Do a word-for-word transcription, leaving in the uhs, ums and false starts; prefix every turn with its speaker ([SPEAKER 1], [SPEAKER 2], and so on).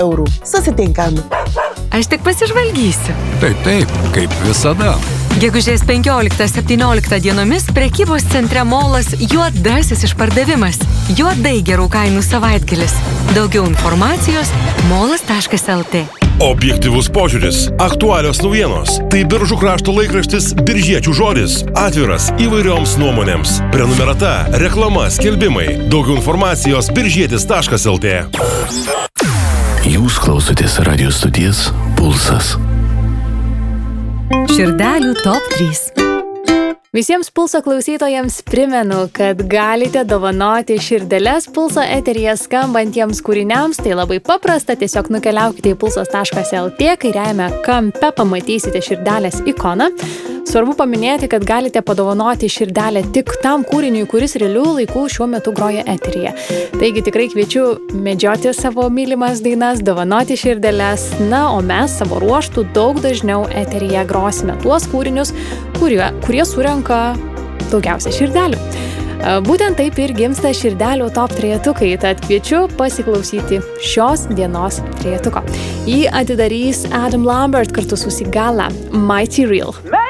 [SPEAKER 1] eurų. Susitinkam.
[SPEAKER 2] Aš tik pasižvalgysiu.
[SPEAKER 3] Taip, taip, kaip visada.
[SPEAKER 2] Gegužės penkioliktą septynioliktą dienomis prekybos centre Molas juodasis išpardavimas. Juodai gerų kainų savaitgalis. Daugiau informacijos molas taškas lt.
[SPEAKER 4] Objektyvus požiūris, aktualios naujienos. Tai Biržų krašto laikraštis Biržiečių žodis. Atviras įvairioms nuomonėms. Prenumerata, reklama, skelbimai. Daugiau informacijos biržietis taškas lt.
[SPEAKER 5] Jūs klausotės radijos stoties Pulsas.
[SPEAKER 2] Širdelių top trys.
[SPEAKER 6] Visiems Pulso klausytojams primenu, kad galite dovanoti širdeles Pulso eteryje skambantiems kūriniams. Tai labai paprasta, tiesiog nukeliaukite į pulsas taškas lt, kairiajame kampe pamatysite širdelės ikoną. Svarbu paminėti, kad galite padovanoti širdelę tik tam kūriniui, kuris realių laikų šiuo metu groja eteryje. Taigi tikrai kviečiu medžioti savo mylimas dainas, dovanoti širdeles, na, o mes savo ruoštų daug dažniau eteryje grosime tuos kūrinius, kurie, kurie surenka daugiausia širdelių. Būtent taip ir gimsta širdelių top trejetukai, tad kviečiu pasiklausyti šios dienos trejetuko. Jį atidarys Adam Lambert kartu su Sigala, Mighty Real.